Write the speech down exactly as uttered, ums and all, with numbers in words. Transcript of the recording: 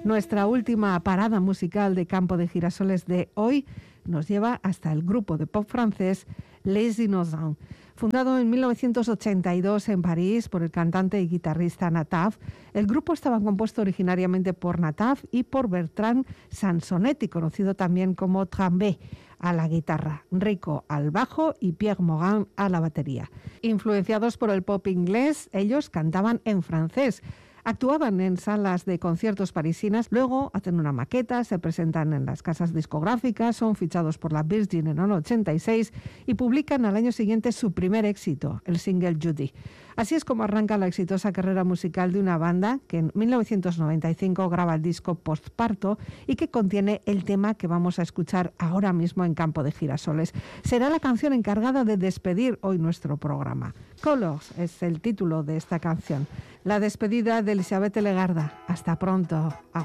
Nuestra última parada musical de Campo de Girasoles de hoy nos lleva hasta el grupo de pop francés Les Innocents. Fundado en mil novecientos ochenta y dos en París por el cantante y guitarrista Nataf, el grupo estaba compuesto originariamente por Nataf y por Bertrand Sansonetti, conocido también como Trambé, a la guitarra, Rico al bajo y Pierre Morin a la batería. Influenciados por el pop inglés, ellos cantaban en francés. Actuaban en salas de conciertos parisinas, luego hacen una maqueta, se presentan en las casas discográficas, son fichados por la Virgin en el ochenta y seis y publican al año siguiente su primer éxito, el single Judy. Así es como arranca la exitosa carrera musical de una banda que en mil novecientos noventa y cinco graba el disco Postparto y que contiene el tema que vamos a escuchar ahora mismo en Campo de Girasoles. Será la canción encargada de despedir hoy nuestro programa. Colors es el título de esta canción. La despedida de Elisabeth Legarda. Hasta pronto.